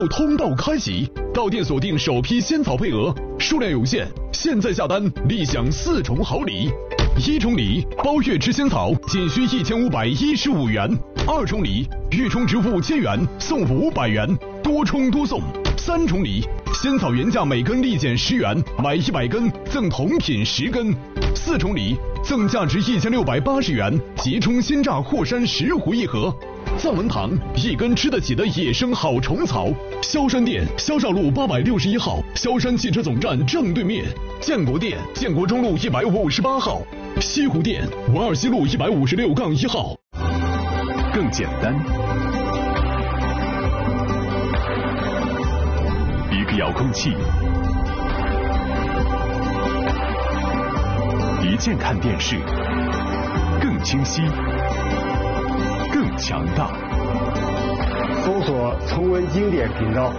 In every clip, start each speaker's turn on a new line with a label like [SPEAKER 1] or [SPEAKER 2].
[SPEAKER 1] 通道开启，到店锁定首批仙草配额，数量有限，现在下单立享4重好礼。1重礼，包月吃仙草仅需1515元；2重礼，预充值5000元送500元，多充多送。3重礼，仙草原价每根立减10元，买100根赠同品10根。4重礼，赠价值1680元即充鲜榨霍山10壶1盒。藏文堂一根吃得起的野生好虫草，萧山店萧少路861号，萧山汽车总站正对面；建国店建国中路158号，西湖店文二西路156-1号。
[SPEAKER 2] 更简单，一个遥控器，一键看电视，更清晰，更强大。
[SPEAKER 3] 搜索重温经典频道，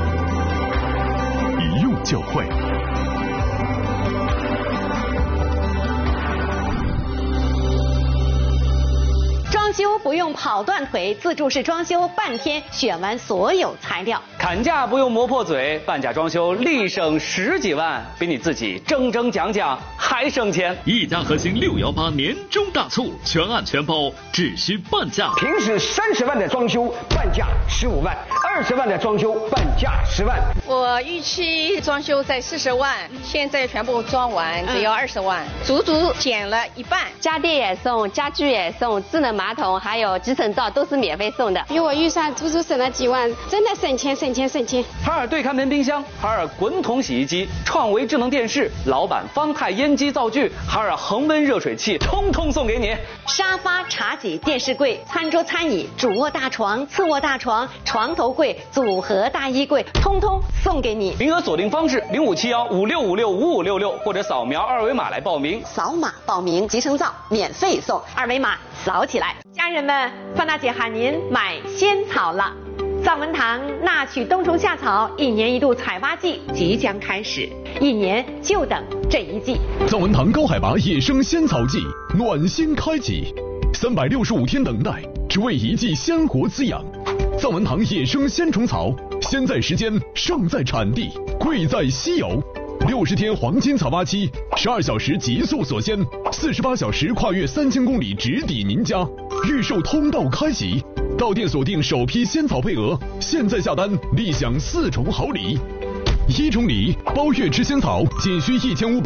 [SPEAKER 2] 一用就会。
[SPEAKER 4] 装修不用跑断腿，自助式装修半天选完所有材料。
[SPEAKER 5] 砍价不用磨破嘴，半价装修立省10几万，比你自己争讲还省钱。
[SPEAKER 6] 一家核心618年终大促，全案全包，只需半价。
[SPEAKER 7] 平时30万的装修，半价15万；20万的装修，半价10万。
[SPEAKER 8] 我预期装修在40万，现在全部装完只要20万，足足减了一半。
[SPEAKER 9] 家电也送，家具也送，智能马桶还有集成灶都是免费送的。
[SPEAKER 10] 比我预算足足省了几万，真的省钱。
[SPEAKER 5] 海尔对看门冰箱，海尔滚筒洗衣机，创维智能电视，老板方太烟机灶具，海尔恒温热水器，通通送给你。
[SPEAKER 4] 沙发、茶几、电视柜、餐桌、餐椅、主卧大床、次卧大床、床头柜、组合大衣柜，通通送给你。
[SPEAKER 5] 名额锁定方式057156565566，或者扫描2维码来报名。
[SPEAKER 4] 扫码报名，集成灶免费送，2维码扫起来。家人们，范大姐喊您买仙草了。藏文堂纳曲冬虫夏草1年1度采挖季即将开始，1年就等这一季。
[SPEAKER 1] 藏文堂高海拔野生仙草季暖心开启，365天等待，只为一季鲜活滋养。藏文堂野生鲜虫草，鲜在时间，胜在产地，贵在稀有。60天黄金采挖期，12小时极速锁鲜，48小时跨越3000公里直抵您家。预售通道开启，到店锁定首批仙草配额，现在下单立享4重好礼。1重礼，包月吃仙草仅需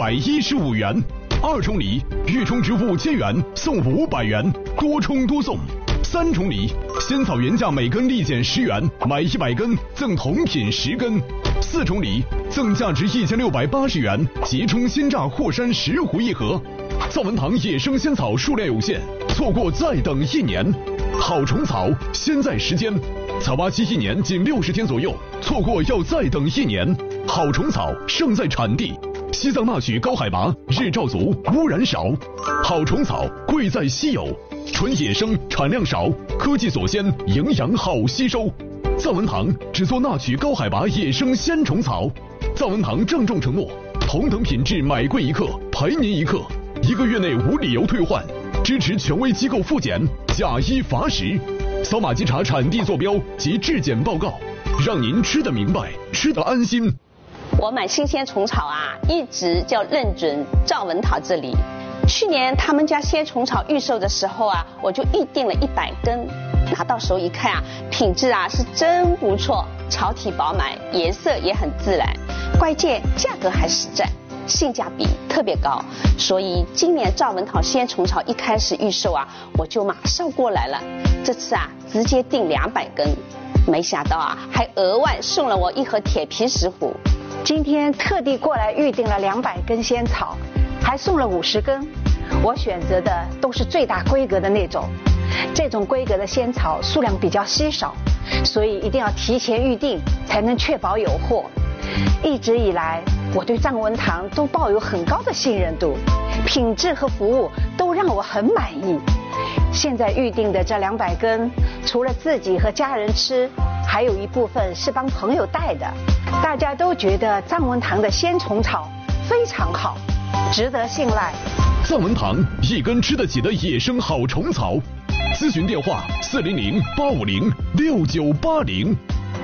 [SPEAKER 1] 1515元；2重礼，预充值5000元送500元，多充多送。3重礼，仙草原价每根立减10元，买100根赠同品10根。4重礼，赠价值1680元即充鲜榨霍山10壶1盒。藏文堂野生仙草数量有限，错过再等1年。好虫草，鲜在时间，采挖期1年仅60天左右，错过要再等1年。好虫草，胜在产地。西藏纳曲高海拔，日照足，污染少。好虫草，贵在稀有，纯野生，产量少，科技锁鲜，营养好吸收。藏文堂只做纳曲高海拔野生鲜虫草。藏文堂郑重承诺，同等品质买贵1克赔您1克，1个月内无理由退换，支持权威机构复检，假1罚10。扫码稽查产地坐标及质检报告，让您吃得明白，吃得安心。
[SPEAKER 9] 我买新鲜虫草啊，一直就认准赵文堂这里。去年他们家鲜虫草预售的时候啊，我就预定了100根，拿到手一看啊，品质啊是真不错，草体饱满，颜色也很自然，关键价格还实在，性价比特别高。所以今年赵文堂鲜虫草一开始预售啊，我就马上过来了。这次啊，直接订200根，没想到啊，还额外送了我1盒铁皮石斛。
[SPEAKER 11] 今天特地过来预定了200根仙草，还送了50根。我选择的都是最大规格的那种，这种规格的仙草数量比较稀少，所以一定要提前预定，才能确保有货。一直以来，我对藏文堂都抱有很高的信任度，品质和服务都让我很满意。现在预定的这200根，除了自己和家人吃，还有一部分是帮朋友带的。大家都觉得藏文堂的鲜虫草非常好，值得信赖。
[SPEAKER 1] 藏文堂一根吃得起的野生好虫草，咨询电话400-850-6980，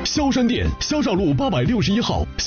[SPEAKER 1] 萧山店，萧兆路861号。